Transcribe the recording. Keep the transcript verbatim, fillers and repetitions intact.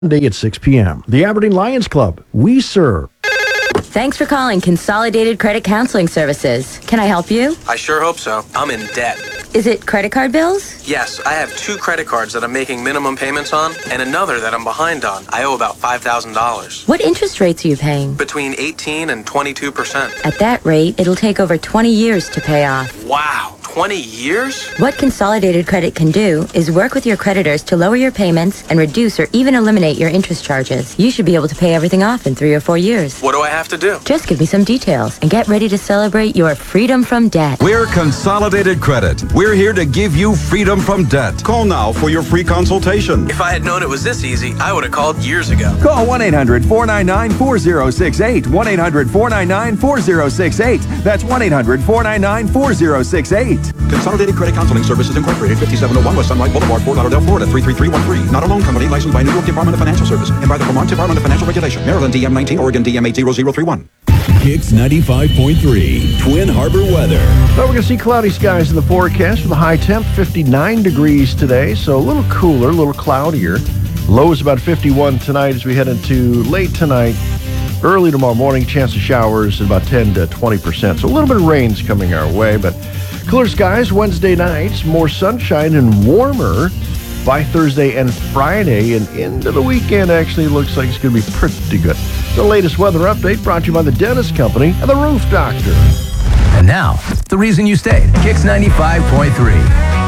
Sunday at six p.m. The Aberdeen Lions Club. We serve. Thanks for calling Consolidated Credit Counseling Services. Can I help you? I sure hope so. I'm in debt. Is it credit card bills? Yes, I have two credit cards that I'm making minimum payments on and another that I'm behind on. I owe about five thousand dollars. What interest rates are you paying? Between eighteen and twenty-two percent. At that rate, it'll take over twenty years to pay off. Wow, twenty years? What Consolidated Credit can do is work with your creditors to lower your payments and reduce or even eliminate your interest charges. You should be able to pay everything off in three or four years. What do I have to do? Just give me some details and get ready to celebrate your freedom from debt. We're Consolidated Credit. We're here to give you freedom from debt. Call now for your free consultation. If I had known it was this easy, I would have called years ago. Call one eight hundred four nine nine four zero six eight. one eight hundred four nine nine four zero six eight. That's one eight hundred four nine nine four zero six eight. Consolidated Credit Counseling Services Incorporated, fifty-seven oh one West Sunlight Boulevard, Fort Lauderdale, Florida, three three three one three. Not a loan company licensed by New York Department of Financial Services and by the Vermont Department of Financial Regulation. Maryland D M nineteen, Oregon D M eight zero zero three one. Kicks ninety-five point three, Twin Harbor weather. So we're going to see cloudy skies in the forecast with a high temp, fifty-nine degrees today. So a little cooler, a little cloudier. Low is about fifty-one tonight as we head into late tonight. Early tomorrow morning, chance of showers at about ten to twenty percent. So a little bit of rain's coming our way, but cooler skies Wednesday nights, more sunshine and warmer by Thursday and Friday, and into the weekend actually looks like it's going to be pretty good. The latest weather update brought to you by the Dentist Company and the Roof Doctor. And now, the reason you stayed. Kicks ninety-five point three.